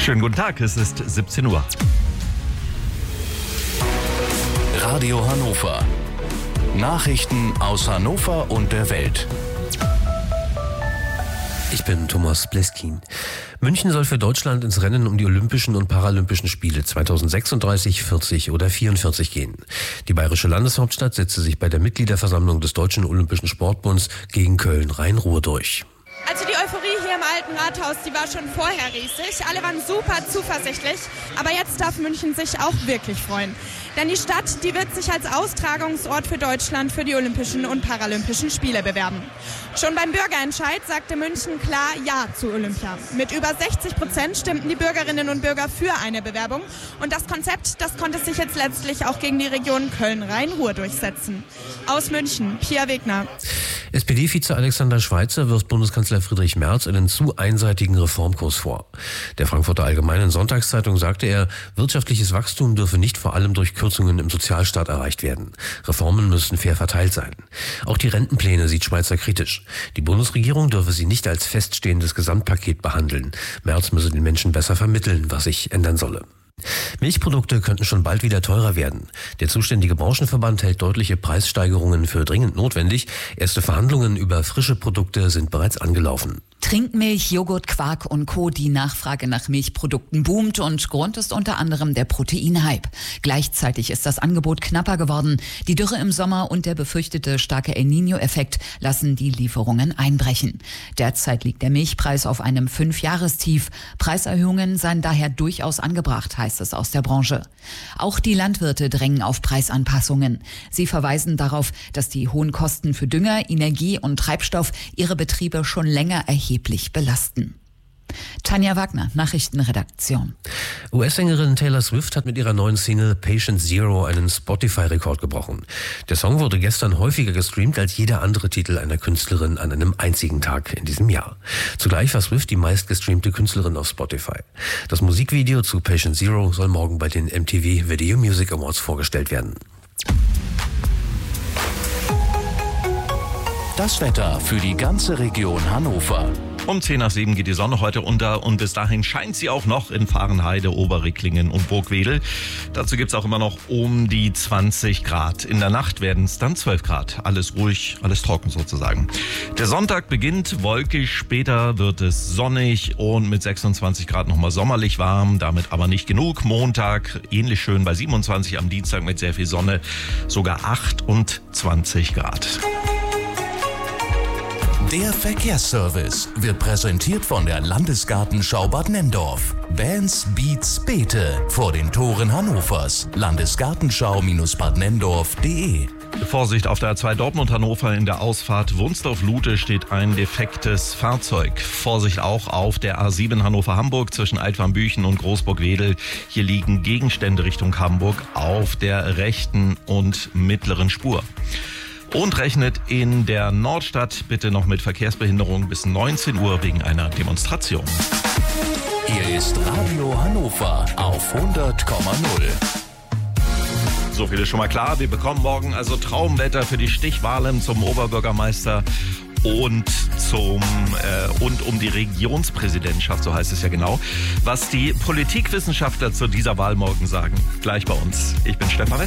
Schönen guten Tag, es ist 17 Uhr. Radio Hannover. Nachrichten aus Hannover und der Welt. Ich bin Thomas Bleskin. München soll für Deutschland ins Rennen um die Olympischen und Paralympischen Spiele 2036, 40 oder 44 gehen. Die bayerische Landeshauptstadt setzte sich bei der Mitgliederversammlung des Deutschen Olympischen Sportbunds gegen Köln-Rhein-Ruhr durch. Also die Euphorie hier im Alten Rathaus, die war schon vorher riesig. Alle waren super zuversichtlich. Aber jetzt darf München sich auch wirklich freuen. Denn die Stadt, die wird sich als Austragungsort für Deutschland für die Olympischen und Paralympischen Spiele bewerben. Schon beim Bürgerentscheid sagte München klar Ja zu Olympia. Mit über 60% stimmten die Bürgerinnen und Bürger für eine Bewerbung. Und das Konzept, das konnte sich jetzt letztlich auch gegen die Region Köln-Rhein-Ruhr durchsetzen. Aus München, Pia Wegner. SPD-Vize Alexander Schweitzer wirft Bundeskanzler Friedrich Merz einen zu einseitigen Reformkurs vor. Der Frankfurter Allgemeinen Sonntagszeitung sagte er, wirtschaftliches Wachstum dürfe nicht vor allem durch Kürzungen im Sozialstaat erreicht werden. Reformen müssen fair verteilt sein. Auch die Rentenpläne sieht Schweitzer kritisch. Die Bundesregierung dürfe sie nicht als feststehendes Gesamtpaket behandeln. Merz müsse den Menschen besser vermitteln, was sich ändern solle. Milchprodukte könnten schon bald wieder teurer werden. Der zuständige Branchenverband hält deutliche Preissteigerungen für dringend notwendig. Erste Verhandlungen über frische Produkte sind bereits angelaufen. Trinkmilch, Joghurt, Quark und Co. Die Nachfrage nach Milchprodukten boomt und Grund ist unter anderem der Proteinhype. Gleichzeitig ist das Angebot knapper geworden. Die Dürre im Sommer und der befürchtete starke El Niño-Effekt lassen die Lieferungen einbrechen. Derzeit liegt der Milchpreis auf einem 5-Jahrestief. Preiserhöhungen seien daher durchaus angebracht, heißt es aus der Branche. Auch die Landwirte drängen auf Preisanpassungen. Sie verweisen darauf, dass die hohen Kosten für Dünger, Energie und Treibstoff ihre Betriebe schon länger erheblich belasten. Tanja Wagner, Nachrichtenredaktion. US-Sängerin Taylor Swift hat mit ihrer neuen Single Patient Zero einen Spotify-Rekord gebrochen. Der Song wurde gestern häufiger gestreamt als jeder andere Titel einer Künstlerin an einem einzigen Tag in diesem Jahr. Zugleich war Swift die meistgestreamte Künstlerin auf Spotify. Das Musikvideo zu Patient Zero soll morgen bei den MTV Video Music Awards vorgestellt werden. Das Wetter für die ganze Region Hannover. Um 10 nach 7 geht die Sonne heute unter und bis dahin scheint sie auch noch in Vahrenheide, Oberricklingen und Burgwedel. Dazu gibt es auch immer noch um die 20 Grad. In der Nacht werden es dann 12 Grad. Alles ruhig, alles trocken sozusagen. Der Sonntag beginnt wolkig, später wird es sonnig und mit 26 Grad nochmal sommerlich warm. Damit aber nicht genug. Montag ähnlich schön bei 27, am Dienstag mit sehr viel Sonne sogar 28 Grad. Der Verkehrsservice wird präsentiert von der Landesgartenschau Bad Nenndorf. Bands, Beats, Beete vor den Toren Hannovers. Landesgartenschau-badnendorf.de. Vorsicht auf der A2 Dortmund-Hannover in der Ausfahrt Wunsdorf-Lute steht ein defektes Fahrzeug. Vorsicht auch auf der A7 Hannover-Hamburg zwischen Altwarmbüchen und Großburg-Wedel. Hier liegen Gegenstände Richtung Hamburg auf der rechten und mittleren Spur. Und rechnet in der Nordstadt bitte noch mit Verkehrsbehinderung bis 19 Uhr wegen einer Demonstration. Hier ist Radio Hannover auf 100,0. So viel ist schon mal klar. Wir bekommen morgen also Traumwetter für die Stichwahlen zum Oberbürgermeister und um die Regionspräsidentschaft, so heißt es ja genau. Was die Politikwissenschaftler zu dieser Wahl morgen sagen, gleich bei uns. Ich bin Stefan West.